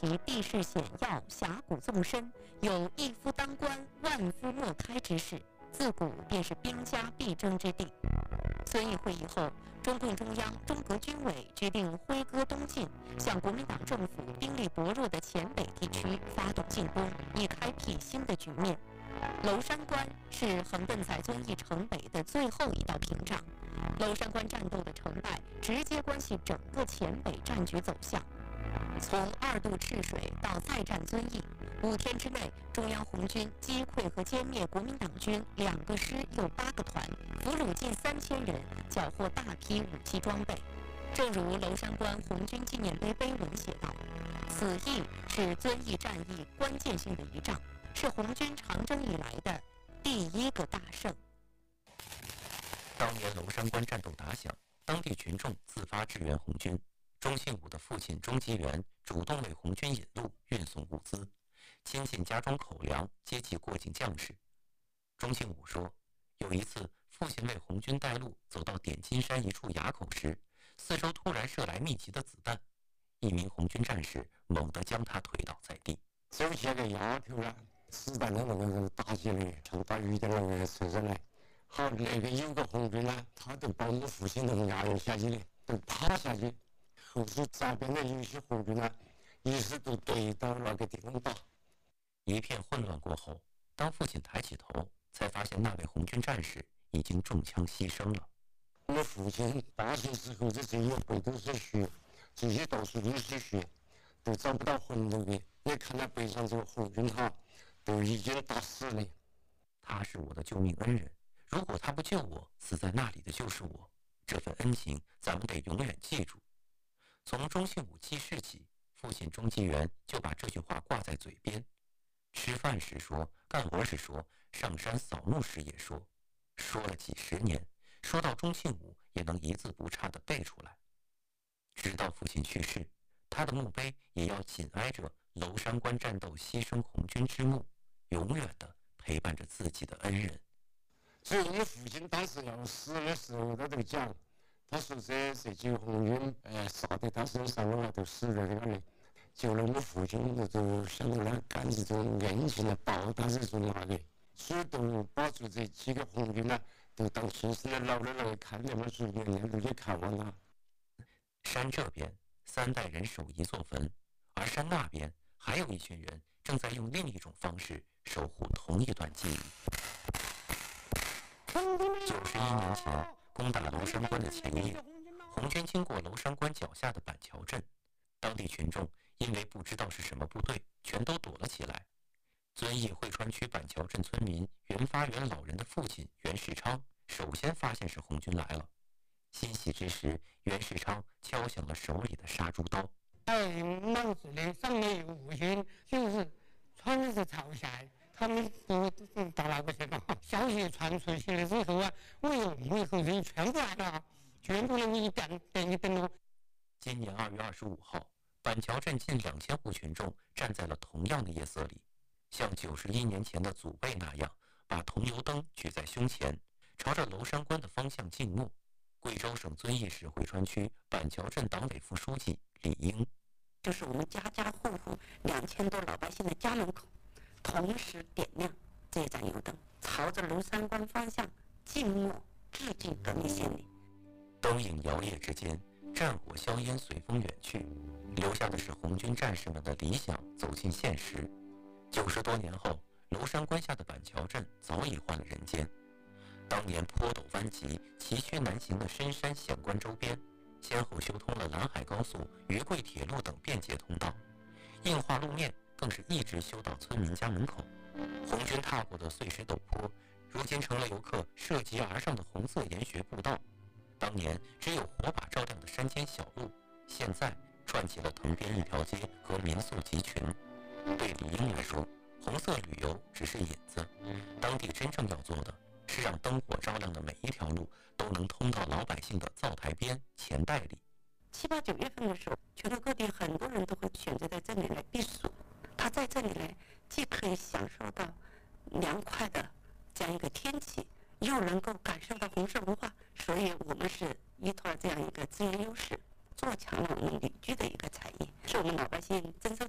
其地势险要、峡谷纵深，有一夫当关、万夫莫开之势，自古便是兵家必争之地。遵义会议后，中共中央、中革军委决定挥戈东进，向国民党政府兵力薄弱的黔北地区发动进攻，以开辟新的局面。娄山关是横亘在遵义城北的最后一道屏障，娄山关战斗的成败直接关系整个黔北战局走向。从2渡赤水到再战遵义，5天之内，中央红军击溃和歼灭国民党军2个师又8个团，俘虏近3000人，缴获大批武器装备。正如娄山关红军纪念碑碑文写道：“此役是遵义战役关键性的一仗，是红军长征以来的第1个大胜。” 当年娄山关战斗打响，当地群众自发支援红军。钟庆武的父亲钟吉元主动为红军引路、运送物资，亲戚家中口粮接济过境将士。钟庆武说，有一次父亲为红军带路，走到点金山一处崖口时，四周突然射来密集的子弹，一名红军战士猛地将他推倒在地。 走起个丫头了，子弹的那个打起来，像打鱼的那个射上来。好，那个有个红军呢，他就把我们父亲都压下去了，都趴下去。后续这边的有些红军呢，一时都对到那个地方打。 一片混乱过后，当父亲抬起头，才发现那位红军战士已经中枪牺牲了。 我父亲8岁时候的这一背都是血，这些到处都是血，都找不到魂头的。你看他背上这个红军塔，都已经打死了。 他是我的救命恩人，如果他不救我，死在那里的就是我。这份恩情，咱们得永远记住。从钟庆武记事起，父亲钟吉元就把这句话挂在嘴边。吃饭时说，干活时说，上山扫墓时也说，说了几10年，说到钟庆武也能一字不差地背出来。直到父亲去世，他的墓碑也要紧挨着娄山关战斗牺牲红军之墓，永远地陪伴着自己的恩人。 所以我父亲当时要死的时候，他都讲，他说这几个红军杀在他身上的话，都死在这里。就了我父亲，我就想着呢，干这种恩情来报答这种那个，所以都把住这几个红军呢，都当亲生的老的来看，那么说年年都去看望他。 山这边3代人守一座坟，而山那边还有一群人正在用另一种方式守护同一段记忆。91年前攻打娄山关的前夜，红军经过娄山关脚下的板桥镇，当地群众因为不知道是什么部队，全都躲了起来。遵义汇川区板桥镇村民袁发元老人的父亲袁世昌首先发现是红军来了，欣喜之时，袁世昌敲响了手里的杀猪刀。 满子的上面有五军，就是穿的是朝鲜，他们都到那个去了。消息传出去了之后啊，我以后人全部来了，全部人一等了。 今年2月25号，板桥镇近2000户群众站在了同样的夜色里，像91年前的祖辈那样，把桐油灯举在胸前，朝着娄山关的方向静默。贵州省遵义市汇川区板桥镇党委副书记李英， 就是我们家家户户2000多老百姓的家门口，同时点亮这盏油灯，朝着娄山关方向静默致敬革命先烈。 灯影摇曳之间，战火硝烟随风远去，留下的是红军战士们的理想走进现实。90多年后，娄山关下的板桥镇早已换了人间。当年坡陡弯急、崎岖难行的深山险关周边，先后修通了兰海高速、渝贵铁路等便捷通道，硬化路面更是一直修到村民家门口。红军踏过的碎石陡坡，如今成了游客涉级而上的红色研学步道。当年只有火把照亮的山间小路，现在串起了藤边一条街和民宿集群。对李英来说，红色旅游只是引子，当地真正要做的是让灯火照亮的每一条路都能通到老百姓的灶台边、钱袋里。 7、8、9月份的时候，全国各地很多人都会选择在这里来避暑。他在这里呢，既可以享受到凉快的这样一个天气，又能够感受到红色文化，所以我们是依托这样一个资源优势，做强了我们旅居的一个产业，是我们老百姓增收